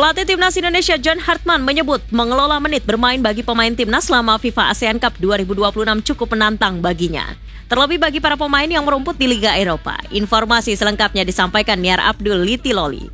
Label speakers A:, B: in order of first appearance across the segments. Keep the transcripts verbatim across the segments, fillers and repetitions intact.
A: Pelatih Timnas Indonesia John Hartman menyebut mengelola menit bermain bagi pemain Timnas selama FIFA ASEAN Cup dua ribu dua puluh enam cukup menantang baginya. Terlebih bagi para pemain yang merumput di Liga Eropa. Informasi selengkapnya disampaikan Niar Abdul Litiloli.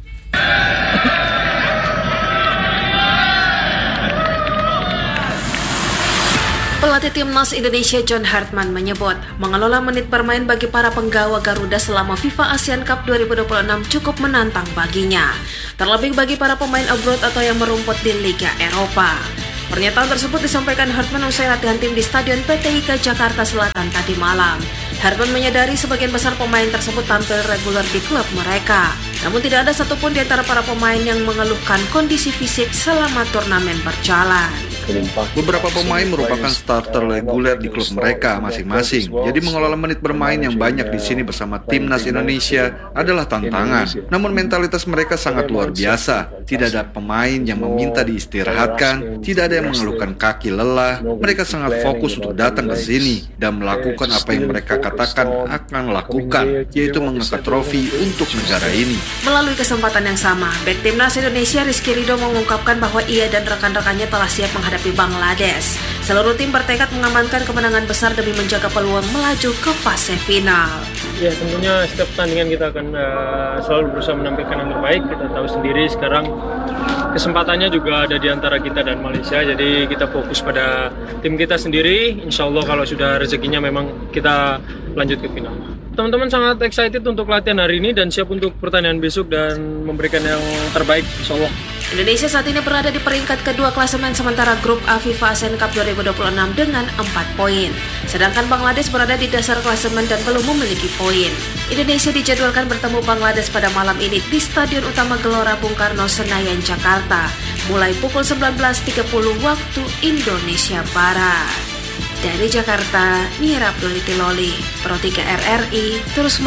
B: Pelatih Timnas Indonesia John Hartman menyebut mengelola menit bermain bagi para penggawa Garuda selama FIFA ASEAN Cup dua ribu dua puluh enam cukup menantang baginya. Terlebih bagi para pemain abroad atau yang merumput di Liga Eropa. Pernyataan tersebut disampaikan Hartman usai latihan tim di Stadion P T I K Jakarta Selatan tadi malam. Hartman menyadari sebagian besar pemain tersebut tampil reguler di klub mereka. Namun tidak ada satupun di antara para pemain yang mengeluhkan kondisi fisik selama turnamen berjalan.
C: Beberapa pemain merupakan starter reguler di klub mereka masing-masing. Jadi mengelola menit bermain yang banyak di sini bersama Timnas Indonesia adalah tantangan. Namun mentalitas mereka sangat luar biasa. Tidak ada pemain yang meminta diistirahatkan, tidak ada yang mengeluhkan kaki lelah. Mereka sangat fokus untuk datang ke sini dan melakukan apa yang mereka katakan akan lakukan, yaitu mengangkat trofi untuk negara ini.
B: Melalui kesempatan yang sama, bek Timnas Indonesia Rizky Ridho mengungkapkan bahwa ia dan rekan-rekannya telah siap menghadapi Bangladesh. Seluruh tim bertekad mengamankan kemenangan besar demi menjaga peluang melaju ke fase final.
D: Ya, tentunya setiap pertandingan kita akan uh, selalu berusaha menampilkan yang terbaik. Kita tahu sendiri sekarang kesempatannya juga ada di antara kita dan Malaysia. Jadi kita fokus pada tim kita sendiri. Insya Allah kalau sudah rezekinya memang kita lanjut ke final. Teman-teman sangat excited untuk latihan hari ini dan siap untuk pertandingan besok dan memberikan yang terbaik, insya Allah.
B: Indonesia saat ini berada di peringkat kedua klasemen sementara grup A FIFA ASEAN Cup dua ribu dua puluh enam dengan empat poin. Sedangkan Bangladesh berada di dasar klasemen dan belum memiliki poin. Indonesia dijadwalkan bertemu Bangladesh pada malam ini di Stadion Utama Gelora Bung Karno, Senayan, Jakarta. Mulai pukul sembilan belas tiga puluh waktu Indonesia Barat. Dari Jakarta, Niar Abdul Litiloli, Pro tiga R R I, terus